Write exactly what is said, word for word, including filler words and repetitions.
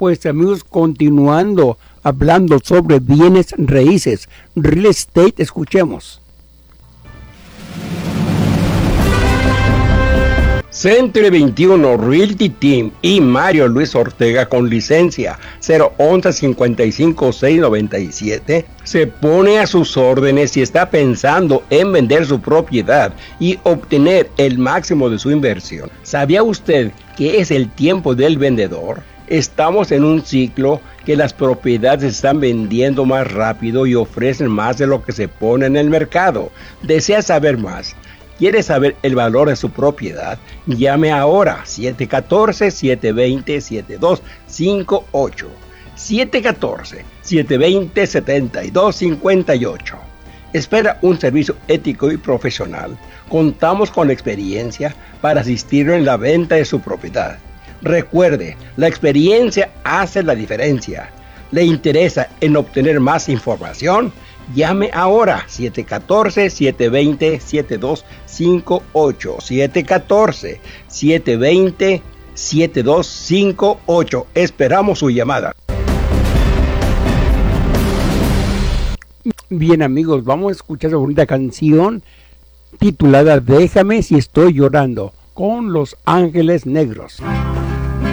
pues amigos, continuando hablando sobre bienes raíces, real estate, escuchemos. Century veintiuno Realty Team y Mario Luis Ortega con licencia cero once cincuenta y cinco seis noventa y siete se pone a sus órdenes si está pensando en vender su propiedad y obtener el máximo de su inversión. ¿Sabía usted que es el tiempo del vendedor? Estamos en un ciclo que las propiedades se están vendiendo más rápido y ofrecen más de lo que se pone en el mercado. ¿Desea saber más? ¿Quiere saber el valor de su propiedad? Llame ahora siete uno cuatro, siete dos cero, siete dos cinco ocho. siete uno cuatro, siete dos cero, siete dos cinco ocho. Espera un servicio ético y profesional. Contamos con experiencia para asistirlo en la venta de su propiedad. Recuerde, la experiencia hace la diferencia. ¿Le interesa en obtener más información? Llame ahora siete uno cuatro, siete dos cero, siete dos cinco ocho, siete uno cuatro, siete dos cero, siete dos cinco ocho. Esperamos su llamada. Bien amigos, vamos a escuchar la bonita canción titulada Déjame si estoy llorando con Los Ángeles Negros.